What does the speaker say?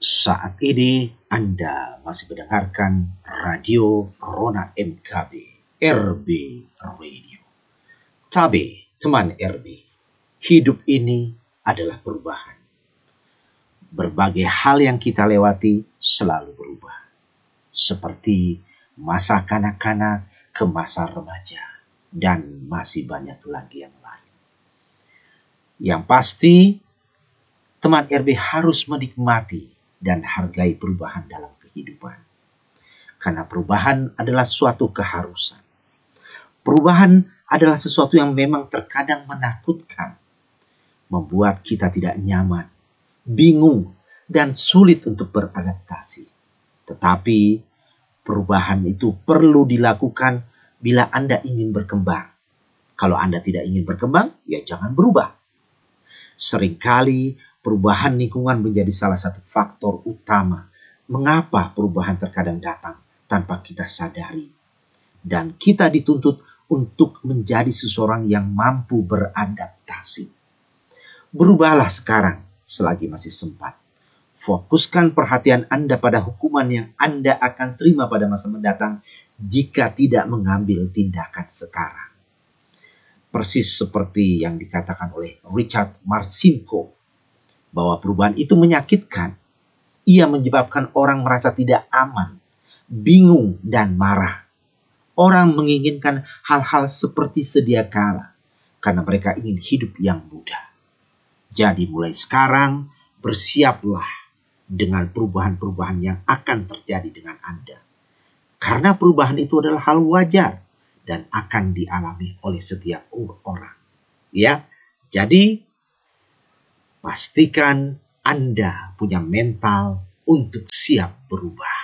Saat ini Anda masih mendengarkan Radio Rona MKB, RB Radio. Cabe, teman RB, hidup ini adalah perubahan. Berbagai hal yang kita lewati selalu berubah. Seperti masa kanak-kanak ke masa remaja. Dan masih banyak lagi yang lain. Yang pasti, teman RB harus menikmati dan hargai perubahan dalam kehidupan. Karena perubahan adalah suatu keharusan. Perubahan adalah sesuatu yang memang terkadang menakutkan. Membuat kita tidak nyaman, bingung, dan sulit untuk beradaptasi. Tetapi perubahan itu perlu dilakukan bila Anda ingin berkembang. Kalau Anda tidak ingin berkembang, ya jangan berubah. Seringkali perubahan lingkungan menjadi salah satu faktor utama mengapa perubahan terkadang datang tanpa kita sadari. Dan kita dituntut untuk menjadi seseorang yang mampu beradaptasi. Berubahlah sekarang selagi masih sempat. Fokuskan perhatian Anda pada hukuman yang Anda akan terima pada masa mendatang jika tidak mengambil tindakan sekarang. Persis seperti yang dikatakan oleh Richard Marcinko, bahwa perubahan itu menyakitkan. Ia menyebabkan orang merasa tidak aman, bingung, dan marah. Orang menginginkan hal-hal seperti sedia kala karena mereka ingin hidup yang mudah. Jadi mulai sekarang bersiaplah dengan perubahan-perubahan yang akan terjadi dengan Anda. Karena perubahan itu adalah hal wajar dan akan dialami oleh setiap orang. Ya, jadi pastikan Anda punya mental untuk siap berubah.